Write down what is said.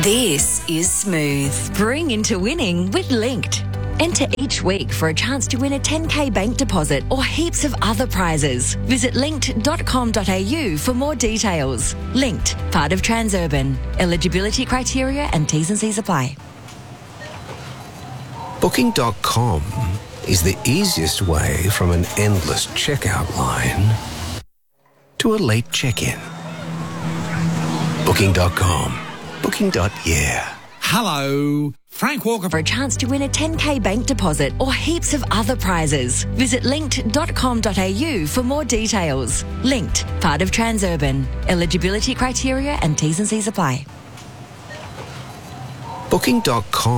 This is Smooth. Bring into winning with Linked. Enter each week for a chance to win a 10K bank deposit or heaps of other prizes. Visit linked.com.au for more details. Linked, part of Transurban. Eligibility criteria and T's and C's apply. Booking.com is the easiest way from an endless checkout line to a late check-in. Booking.com. Booking.yeah. Hello, Frank Walker. For a chance to win a 10K bank deposit or heaps of other prizes. Visit linked.com.au for more details. Linked, part of Transurban. Eligibility criteria and T's and C's apply. Booking.com